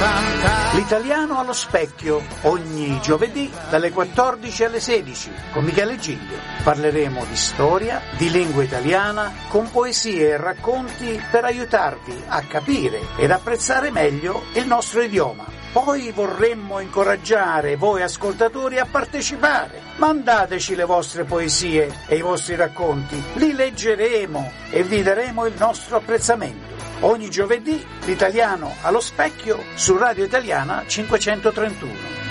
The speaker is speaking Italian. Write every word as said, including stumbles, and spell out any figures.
L'italiano allo specchio, ogni giovedì dalle quattordici alle sedici, con Michele Giglio. Parleremo di storia, di lingua italiana, con poesie e racconti per aiutarvi a capire ed apprezzare meglio il nostro idioma. Poi vorremmo incoraggiare voi ascoltatori a partecipare. Mandateci le vostre poesie e i vostri racconti, li leggeremo e vi daremo il nostro apprezzamento. Ogni giovedì l'italiano allo specchio su Radio Italiana cinquecentotrentuno.